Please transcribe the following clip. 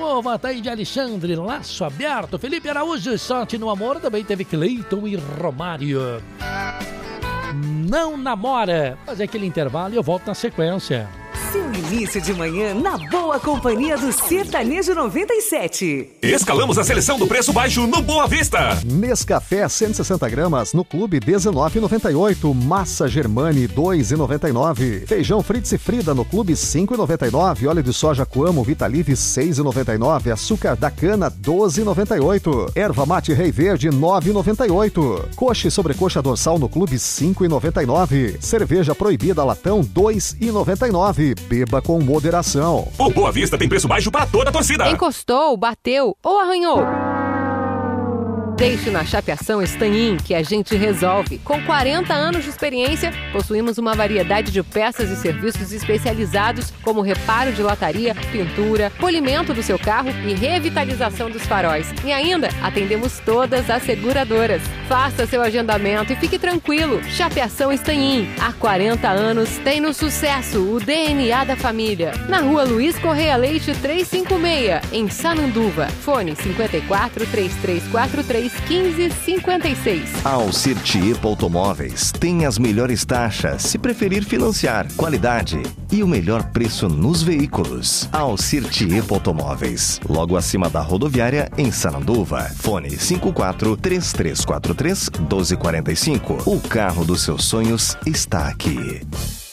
Nova, tá aí de Alexandre, Laço Aberto, Felipe Araújo, Sorte no Amor, também teve Cleiton e Romário. Não namora. Fazer aquele intervalo e eu volto na sequência. Seu início de manhã na boa companhia do Sertanejo 97. Escalamos a seleção do preço baixo no Boa Vista. Nescafé 160 gramas no Clube 19,98. Massa Germani 2,99. Feijão Fritz e Frida no Clube 5,99. Óleo de soja Coamo Vitalive 6,99. Açúcar da cana 12,98. Erva mate Rei Verde 9,98. Coxa e sobrecoxa dorsal no Clube 5,99. Cerveja proibida latão 2,99. Beba com moderação. O Boa Vista tem preço baixo para toda a torcida. Encostou, bateu ou arranhou? Deixe na Chapeação Estanin, que a gente resolve. Com 40 anos de experiência, possuímos uma variedade de peças e serviços especializados, como reparo de lataria, pintura, polimento do seu carro e revitalização dos faróis. E ainda, atendemos todas as seguradoras. Faça seu agendamento e fique tranquilo. Chapeação Estanin, há 40 anos, tem no sucesso o DNA da família. Na Rua Luiz Correia Leite 356, em Sananduva. Fone 54 3343 1556. Alcir-Tiepo Automóveis tem as melhores taxas, se preferir financiar, qualidade e o melhor preço nos veículos. Alcir-Tiepo Automóveis, logo acima da rodoviária em Sananduva. Fone 54 3343 1245. O carro dos seus sonhos está aqui.